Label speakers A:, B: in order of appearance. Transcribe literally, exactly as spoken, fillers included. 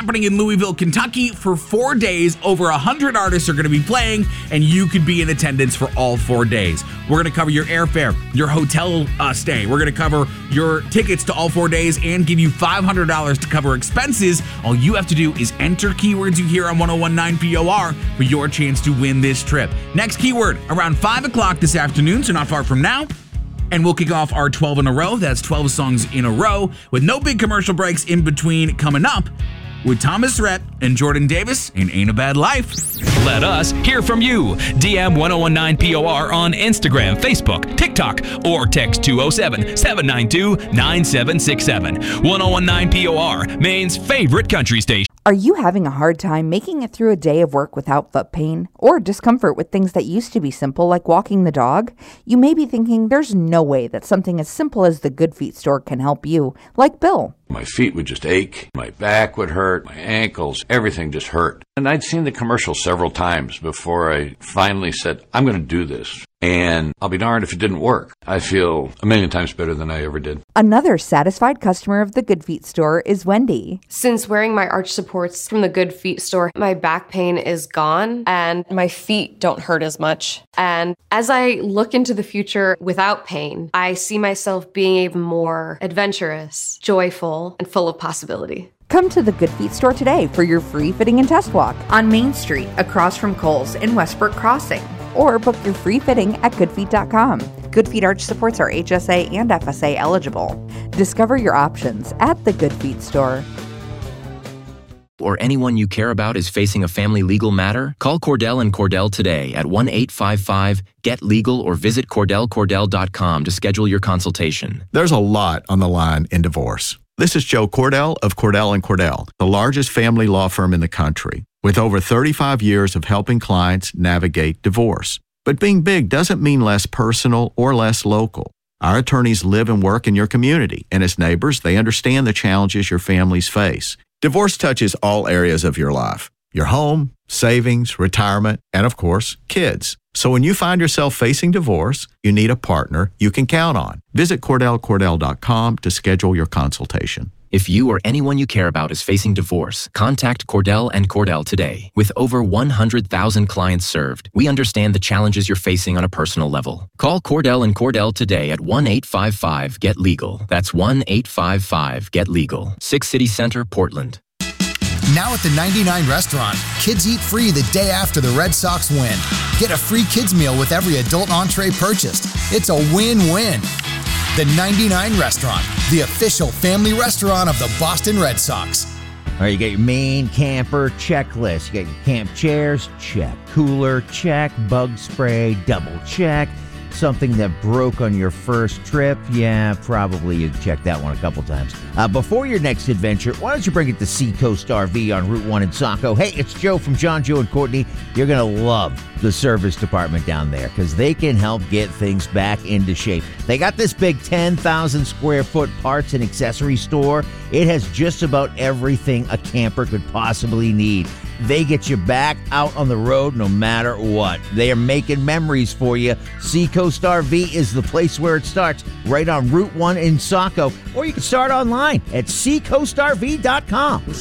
A: happening in Louisville, Kentucky for four days. Over one hundred artists are going to be playing, and you could be in attendance for all four days. We're going to cover your airfare, your hotel uh, stay. We're going to cover your tickets to all four days and give you five hundred dollars to cover expenses. All you have to do is enter keywords you hear on one oh one nine P O R for your chance to win this trip. Next keyword, around five o'clock this afternoon, so not far from now. And we'll kick off our twelve in a row. That's twelve songs in a row with no big commercial breaks in between coming up with Thomas Rhett and Jordan Davis in Ain't a Bad Life.
B: Let us hear from you. D M one oh one nine P O R on Instagram, Facebook, TikTok, or text two oh seven, seven nine two, nine seven six seven. one oh one nine P O R, Maine's favorite country station.
C: Are you having a hard time making it through a day of work without foot pain or discomfort with things that used to be simple like walking the dog? You may be thinking there's no way that something as simple as the Good Feet store can help you, like Bill.
D: My feet would just ache, my back would hurt, my ankles, everything just hurt. And I'd seen the commercial several times before I finally said, I'm going to do this. And I'll be darned if it didn't work. I feel a million times better than I ever did.
C: Another satisfied customer of the Good Feet store is Wendy.
E: Since wearing my arch supports from the Good Feet store, my back pain is gone and my feet don't hurt as much. And as I look into the future without pain, I see myself being even more adventurous, joyful, and full of possibility.
C: Come to the Good Feet store today for your free fitting and test walk on Main Street, across from Kohl's in Westbrook Crossing. Or book your free fitting at good feet dot com. Good Feet arch supports are H S A and F S A eligible. Discover your options at the Good Feet store.
F: Or anyone you care about is facing a family legal matter? Call Cordell and Cordell today at one eight five five, get legal or visit cordell cordell dot com to schedule your consultation.
G: There's a lot on the line in divorce. This is Joe Cordell of Cordell and Cordell, the largest family law firm in the country, with over thirty-five years of helping clients navigate divorce. But being big doesn't mean less personal or less local. Our attorneys live and work in your community, and as neighbors, they understand the challenges your families face. Divorce touches all areas of your life: your home, savings, retirement, and of course, kids. So when you find yourself facing divorce, you need a partner you can count on. Visit cordell cordell dot com to schedule your consultation.
F: If you or anyone you care about is facing divorce, contact Cordell and Cordell today. With over one hundred thousand clients served, we understand the challenges you're facing on a personal level. Call Cordell and Cordell today at one eight five five, get legal. That's one eight five five, get legal. Six City Center, Portland.
H: Now at the ninety-nine Restaurant, kids eat free the day after the Red Sox win. Get a free kids meal with every adult entree purchased. It's a win-win. The ninety-nine Restaurant, the official family restaurant of the Boston Red Sox.
I: All right, you got your main camper checklist. You got your camp chairs, check. Cooler, check. Bug spray, double check. Something that broke on your first trip, yeah, probably you checked that one a couple times. Uh, before your next adventure, why don't you bring it to Seacoast R V on Route one in Saco? Hey, it's Joe from John, Joe, and Courtney. You're going to love the service department down there because they can help get things back into shape. They got this big ten thousand square foot parts and accessory store. It has just about everything a camper could possibly need. They get you back out on the road no matter what. They are making memories for you. Seacoast R V is the place where it starts, right on Route one in Saco. Or you can start online at seacoast r v dot com.